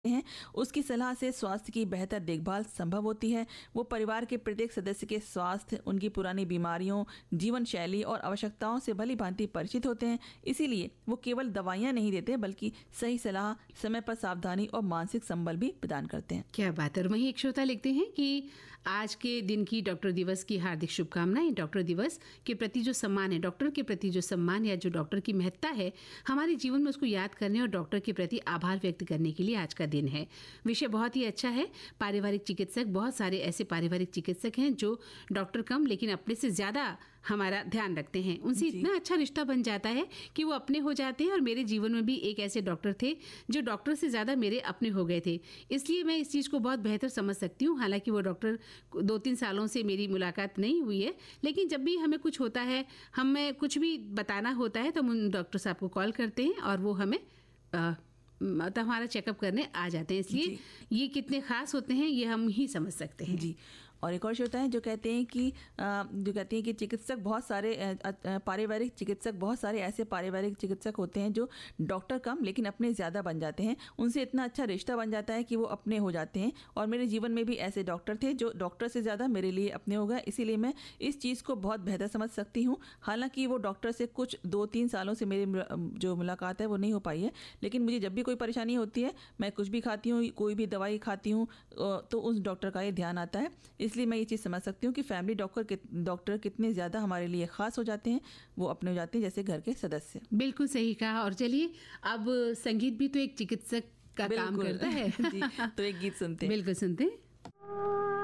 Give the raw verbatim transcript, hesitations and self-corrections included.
हैं, उसकी सलाह से स्वास्थ्य की बेहतर देखभाल संभव होती है। वो परिवार के प्रत्येक सदस्य के स्वास्थ्य, उनकी पुरानी बीमारियों, जीवन शैली और आवश्यकताओं से भली भांति परिचित होते हैं। इसीलिए वो केवल दवाइयाँ नहीं देते बल्कि सही सलाह, समय पर सावधानी और मानसिक संबल भी प्रदान करते हैं। क्या बात है। और वहीं एक श्रोता लिखते हैं कि आज के दिन की डॉक्टर दिवस की हार्दिक शुभकामनाएं। डॉक्टर दिवस के प्रति जो सम्मान है, डॉक्टर के प्रति जो सम्मान या जो डॉक्टर की महत्ता है, हमारे जीवन में उसको याद करने और डॉक्टर के प्रति आभार व्यक्त करने के लिए आज का दिन है। विषय बहुत ही अच्छा है। पारिवारिक चिकित्सक, बहुत सारे ऐसे पारिवारिक चिकित्सक हैं जो डॉक्टर कम लेकिन अपने से ज्यादा हमारा ध्यान रखते हैं। उनसे इतना अच्छा रिश्ता बन जाता है कि वो अपने हो जाते हैं। और मेरे जीवन में भी एक ऐसे डॉक्टर थे जो डॉक्टर से ज्यादा मेरे अपने हो गए थे। इसलिए मैं इस चीज को बहुत बेहतर समझ सकती हूँ। हालांकि वो डॉक्टर दो तीन सालों से मेरी मुलाकात नहीं हुई है, लेकिन जब भी हमें कुछ होता है, हमें कुछ भी बताना होता है तो हम उन डॉक्टर साहब को कॉल करते हैं और वो हमें आ, तो हमारा चेकअप करने आ जाते हैं। इसलिए ये कितने खास होते हैं ये हम ही समझ सकते हैं। जी। और एक और श्रोता है जो कहते हैं कि जो कहते हैं कि चिकित्सक बहुत सारे पारिवारिक चिकित्सक बहुत सारे ऐसे पारिवारिक चिकित्सक होते हैं जो डॉक्टर कम लेकिन अपने ज़्यादा बन जाते हैं। उनसे इतना अच्छा रिश्ता बन जाता है कि वो अपने हो जाते हैं। और मेरे जीवन में भी ऐसे डॉक्टर थे जो डॉक्टर से ज़्यादा मेरे लिए अपने हो गए। इसीलिए मैं इस चीज़ को बहुत बेहतर समझ सकती हूँ। हालांकि वो डॉक्टर से कुछ दो तीन सालों से मेरी जो मुलाकात है वो नहीं हो पाई है, लेकिन मुझे जब भी कोई परेशानी होती है, मैं कुछ भी खाती हूँ, कोई भी दवाई खाती हूँ, तो उस डॉक्टर का ये ध्यान आता है। इसलिए मैं ये चीज़ समझ सकती हूँ कि फैमिली डॉक्टर डॉक्टर कितने ज़्यादा हमारे लिए खास हो जाते हैं, वो अपने हो जाते हैं जैसे घर के सदस्य। बिल्कुल सही कहा। और चलिए, अब संगीत भी तो एक चिकित्सक का काम करता है। जी, तो एक गीत सुनते हैं। बिल्कुल सुनते हैं।